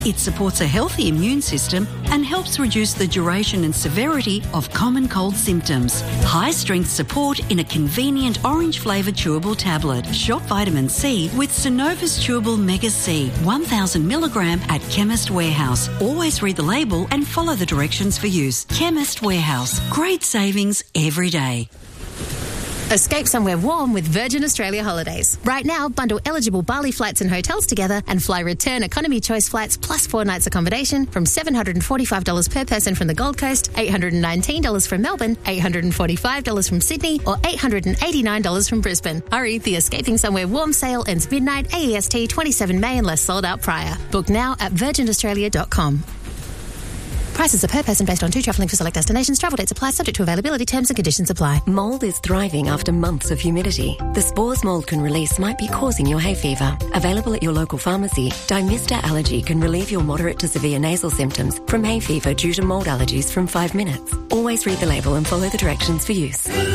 It supports a healthy immune system and helps reduce the duration and severity of common cold symptoms. High-strength support in a convenient orange-flavoured chewable tablet. Shop vitamin C with Synovus Chewable Mega C, 1,000 milligram at Chemist Warehouse. Always read the label and follow the directions for use. Chemist Warehouse. Great savings every day. Escape somewhere warm with Virgin Australia Holidays. Right now, bundle eligible Bali flights and hotels together and fly return economy choice flights plus 4 nights accommodation from $745 per person from the Gold Coast, $819 from Melbourne, $845 from Sydney, or $889 from Brisbane. Hurry, the Escaping Somewhere Warm sale ends midnight AEST 27 May unless sold out prior. Book now at virginaustralia.com. Prices are per person based on 2 travelling for select destinations. Travel dates apply, subject to availability, terms and conditions apply. Mould is thriving after months of humidity. The spores mould can release might be causing your hay fever. Available at your local pharmacy, Dymista Allergy can relieve your moderate to severe nasal symptoms from hay fever due to mould allergies from 5 minutes. Always read the label and follow the directions for use.